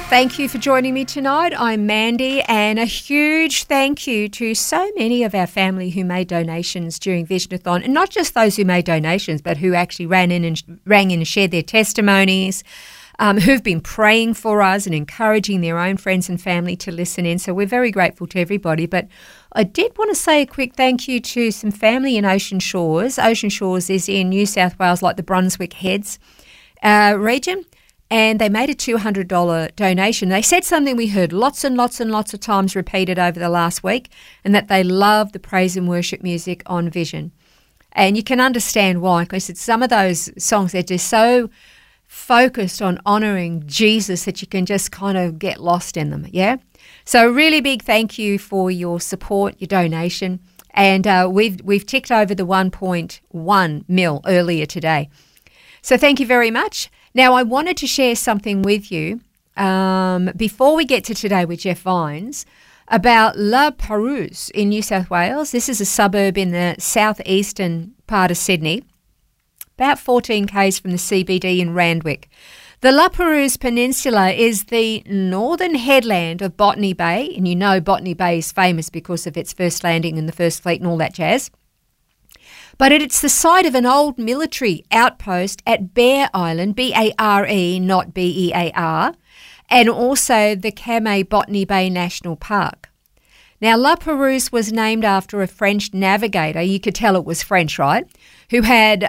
Thank you for joining me tonight. I'm Mandy, and a huge thank you to so many of our family who made donations during Visionathon, and not just those who made donations, but who actually rang in and shared their testimonies, who've been praying for us and encouraging their own friends and family to listen in. So we're very grateful to everybody. But I did want to say a quick thank you to some family in Ocean Shores. Ocean Shores is in New South Wales, like the Brunswick Heads region. And they made a $200 donation. They said something we heard lots and lots and lots of times repeated over the last week, and that they love the praise and worship music on Vision. And you can understand why, because it's some of those songs that are so focused on honouring Jesus that you can just kind of get lost in them, yeah? So a really big thank you for your support, your donation. And we've ticked over the 1.1 mil earlier today. So thank you very much. Now, I wanted to share something with you before we get to Today with Jeff Vines about La Perouse in New South Wales. This is a suburb in the southeastern part of Sydney, about 14 k's from the CBD in Randwick. The La Perouse Peninsula is the northern headland of Botany Bay, and you know Botany Bay is famous because of its first landing in the First Fleet and all that jazz. But it's the site of an old military outpost at Bear Island, B-A-R-E, not B-E-A-R, and also the Kamay Botany Bay National Park. Now, La Perouse was named after a French navigator, you could tell it was French, right, who had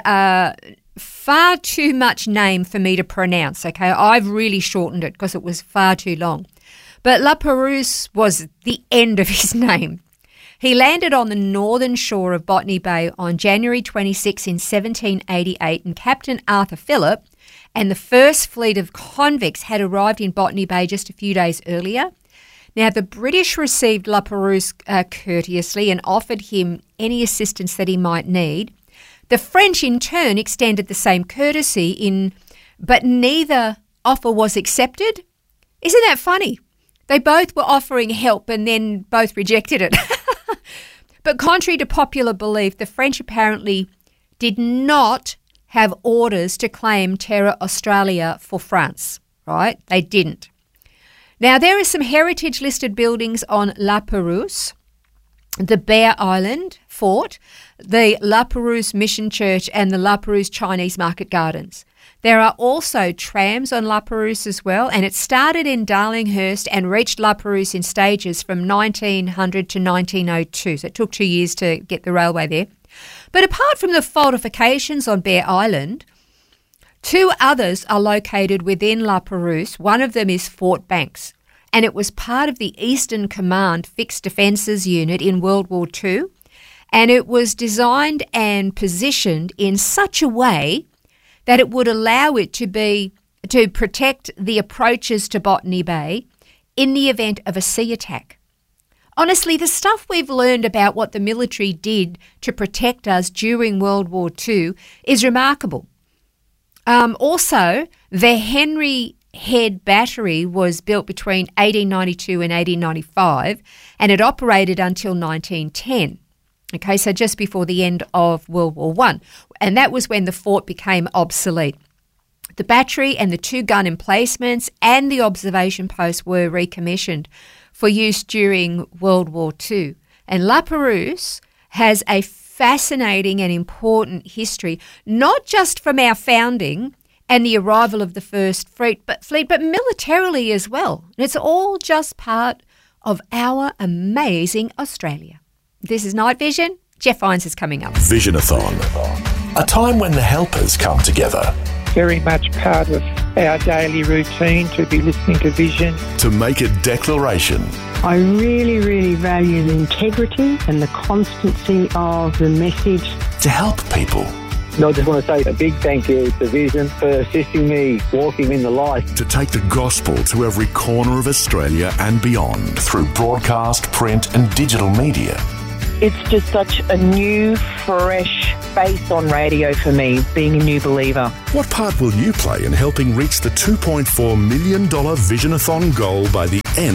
far too much name for me to pronounce, okay? I've really shortened it because it was far too long. But La Perouse was the end of his name. He landed on the northern shore of Botany Bay on January 26 in 1788, and Captain Arthur Phillip and the first fleet of convicts had arrived in Botany Bay just a few days earlier. Now, the British received La Perouse courteously and offered him any assistance that he might need. The French, in turn, extended the same courtesy, but neither offer was accepted. Isn't that funny? They both were offering help and then both rejected it. But contrary to popular belief, the French apparently did not have orders to claim Terra Australia for France, right? They didn't. Now, there are some heritage-listed buildings on La Perouse, the Bear Island Fort, the La Perouse Mission Church, and the La Perouse Chinese Market Gardens. There are also trams on La Perouse as well, and it started in Darlinghurst and reached La Perouse in stages from 1900 to 1902. So it took 2 years to get the railway there. But apart from the fortifications on Bear Island, two others are located within La Perouse. One of them is Fort Banks, and it was part of the Eastern Command Fixed Defences Unit in World War II, and it was designed and positioned in such a way that it would allow it to protect the approaches to Botany Bay in the event of a sea attack. Honestly, the stuff we've learned about what the military did to protect us during World War II is remarkable. Also, the Henry Head Battery was built between 1892 and 1895, and it operated until 1910. Okay, so just before the end of World War I. And that was when the fort became obsolete. The battery and the two gun emplacements and the observation post were recommissioned for use during World War II. And La Perouse has a fascinating and important history, not just from our founding and the arrival of the First Fleet, but militarily as well. And it's all just part of our amazing Australia. This is Night Vision. Jeff Vines is coming up. Visionathon, a time when the helpers come together. Very much part of our daily routine to be listening to Vision. To make a declaration. I really, really value the integrity and the constancy of the message. To help people. I just want to say a big thank you to Vision for assisting me walking in the light. To take the gospel to every corner of Australia and beyond through broadcast, print and digital media. It's just such a new, fresh face on radio for me, being a new believer. What part will you play in helping reach the $2.4 million Visionathon goal by the